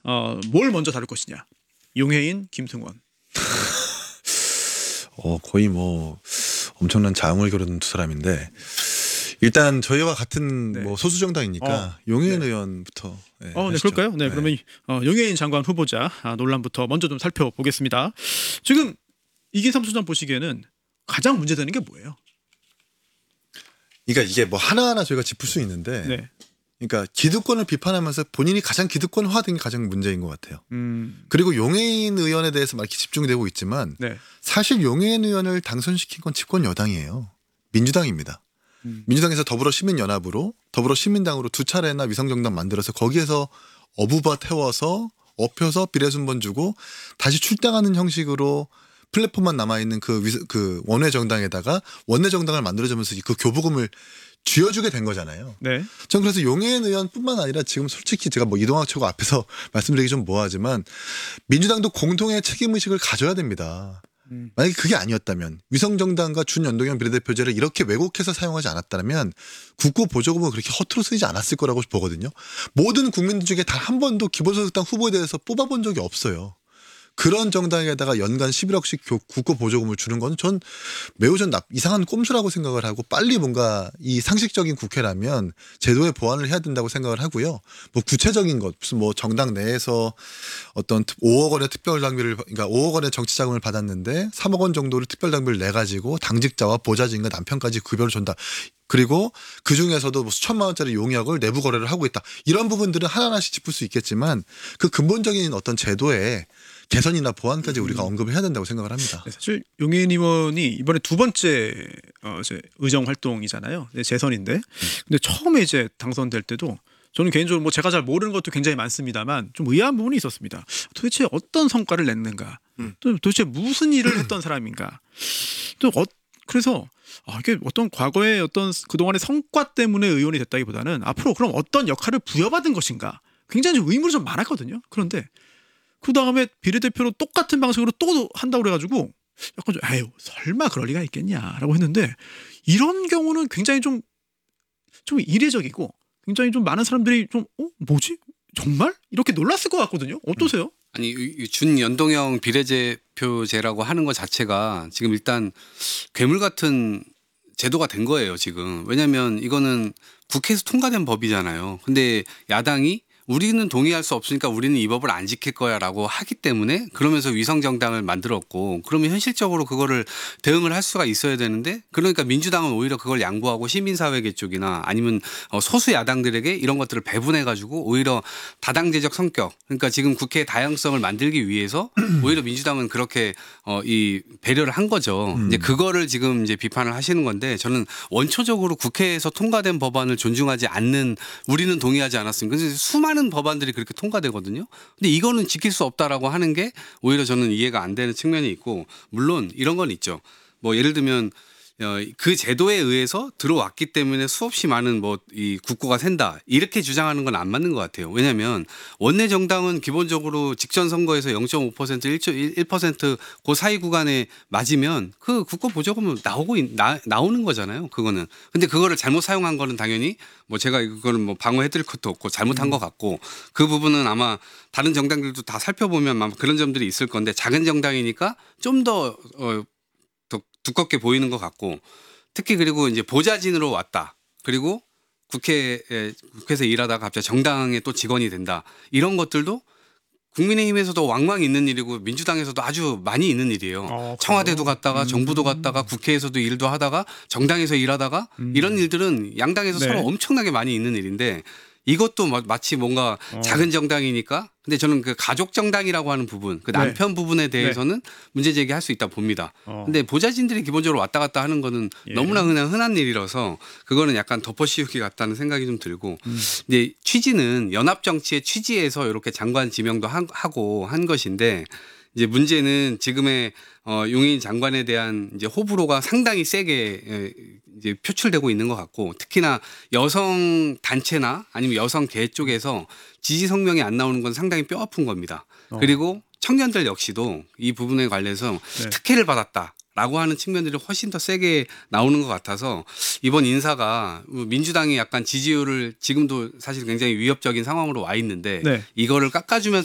뭘 먼저 다룰 것이냐. 용해인, 김승원. 거의 뭐 엄청난 자웅을 겨루는 두 사람인데 일단 저희와 같은 네. 뭐 소수 정당이니까 용해인 네. 의원부터. 네, 네, 하시죠. 그럴까요? 네, 그러면 용해인 장관 후보자 논란부터 먼저 좀 살펴보겠습니다. 지금 이기삼 소장 보시기에는 가장 문제되는 게 뭐예요? 그러니까 이게 뭐 하나하나 저희가 짚을 수 있는데, 네. 그러니까 기득권을 비판하면서 본인이 가장 기득권화된 게 가장 문제인 것 같아요. 그리고 용해인 의원에 대해서 막 이렇게 집중되고 있지만 네. 사실 용해인 의원을 당선시킨 건 집권 여당이에요. 민주당입니다. 민주당에서 더불어시민연합으로 더불어시민당으로 두 차례나 위성정당 만들어서 거기에서 어부바 태워서 업혀서 비례순번 주고 다시 출당하는 형식으로 플랫폼만 남아있는 그 원외 정당에다가 원내 정당을 만들어주면서 그 교부금을 쥐어주게 된 거잖아요. 네. 전 그래서 용해인 의원뿐만 아니라 지금 솔직히 제가 뭐 이동학 최고 앞에서 말씀드리기 좀 뭐하지만 민주당도 공동의 책임의식을 가져야 됩니다. 만약에 그게 아니었다면 위성정당과 준연동형 비례대표제를 이렇게 왜곡해서 사용하지 않았다면 국고 보조금은 그렇게 허투루 쓰이지 않았을 거라고 보거든요. 모든 국민들 중에 단 한 번도 기본소득당 후보에 대해서 뽑아본 적이 없어요. 그런 정당에다가 연간 11억씩 국고 보조금을 주는 건 전 매우 이상한 꼼수라고 생각을 하고 빨리 뭔가 이 상식적인 국회라면 제도의 보완을 해야 된다고 생각을 하고요. 뭐 구체적인 것 무슨 뭐 정당 내에서 어떤 5억 원의 특별 당비를 그러니까 5억 원의 정치 자금을 받았는데 3억 원 정도를 특별 당비를 내 가지고 당직자와 보좌진과 남편까지 급여를 준다. 그리고 그 중에서도 뭐 수천만 원짜리 용역을 내부 거래를 하고 있다. 이런 부분들은 하나하나씩 짚을 수 있겠지만 그 근본적인 어떤 제도에 개선이나 보완까지 우리가 언급을 해야 된다고 생각을 합니다. 네, 사실 용해인 의원이 이번에 두 번째 이제 의정 활동이잖아요. 네, 재선인데, 근데 처음에 이제 당선될 때도 저는 개인적으로 뭐 제가 잘 모르는 것도 굉장히 많습니다만 좀 의아한 부분이 있었습니다. 도대체 어떤 성과를 냈는가? 또 도대체 무슨 일을 했던 사람인가? 또 그래서 이게 어떤 과거의 어떤 그동안의 성과 때문에 의원이 됐다기보다는 앞으로 그럼 어떤 역할을 부여받은 것인가? 굉장히 좀 의문이 좀 많았거든요. 그런데 그 다음에 비례대표로 똑같은 방식으로 또 한다고 그래가지고 약간 좀 에휴 설마 그럴 리가 있겠냐라고 했는데 이런 경우는 굉장히 좀 이례적이고 굉장히 좀 많은 사람들이 좀 뭐지? 정말? 이렇게 놀랐을 것 같거든요. 어떠세요? 아니 이 준연동형 비례대표제라고 하는 것 자체가 지금 일단 괴물 같은 제도가 된 거예요 지금. 왜냐하면 이거는 국회에서 통과된 법이잖아요. 근데 야당이 우리는 동의할 수 없으니까 우리는 이 법을 안 지킬 거야라고 하기 때문에 그러면서 위성정당을 만들었고 그러면 현실적으로 그거를 대응을 할 수가 있어야 되는데 그러니까 민주당은 오히려 그걸 양보하고 시민사회계 쪽이나 아니면 소수 야당들에게 이런 것들을 배분해 가지고 오히려 다당제적 성격 그러니까 지금 국회의 다양성을 만들기 위해서 오히려 민주당은 그렇게 이 배려를 한 거죠. 이제 그거를 지금 이제 비판을 하시는 건데 저는 원초적으로 국회에서 통과된 법안을 존중하지 않는 우리는 동의하지 않았습니다. 그래서 수많은 법안들이 그렇게 통과되거든요. 근데 이거는 지킬 수 없다라고 하는 게 오히려 저는 이해가 안 되는 측면이 있고 물론 이런 건 있죠. 뭐 예를 들면 그 제도에 의해서 들어왔기 때문에 수없이 많은 뭐 이 국고가 샌다 이렇게 주장하는 건 안 맞는 것 같아요. 왜냐하면 원내 정당은 기본적으로 직전 선거에서 0.5% 1% 그 사이 구간에 맞으면 그 국고 보조금은 나오는 거잖아요. 그거는. 근데 그거를 잘못 사용한 거는 당연히 뭐 제가 이거를 뭐 방어해드릴 것도 없고 잘못한 것 같고 그 부분은 아마 다른 정당들도 다 살펴보면 아마 그런 점들이 있을 건데 작은 정당이니까 좀 더 두껍게 보이는 것 같고 특히 그리고 이제 보좌진으로 왔다. 그리고 국회에서 일하다가 갑자기 정당에 또 직원이 된다. 이런 것들도 국민의힘에서도 왕왕 있는 일이고 민주당에서도 아주 많이 있는 일이에요. 청와대도 갔다가 정부도 갔다가 국회에서도 일도 하다가 정당에서 일하다가 이런 일들은 양당에서 네. 서로 엄청나게 많이 있는 일인데 이것도 마치 뭔가 작은 정당이니까 근데 저는 그 가족 정당이라고 하는 부분 그 남편 부분에 대해서는 문제 제기할 수 있다 봅니다. 근데 보좌진들이 기본적으로 왔다 갔다 하는 거는 너무나 그냥 흔한 일이라서 그거는 약간 덮어씌우기 같다는 생각이 좀 들고 근데 취지는 연합 정치의 취지에서 이렇게 장관 지명도 하고 한 것인데 이제 문제는 지금의 용해인 장관에 대한 이제 호불호가 상당히 세게 이제 표출되고 있는 것 같고 특히나 여성 단체나 아니면 여성 계 쪽에서 지지 성명이 안 나오는 건 상당히 뼈 아픈 겁니다. 그리고 청년들 역시도 이 부분에 관해서 특혜를 받았다라고 하는 측면들이 훨씬 더 세게 나오는 것 같아서 이번 인사가 민주당이 약간 지지율을 지금도 사실 굉장히 위협적인 상황으로 와 있는데 이거를 깎아주면서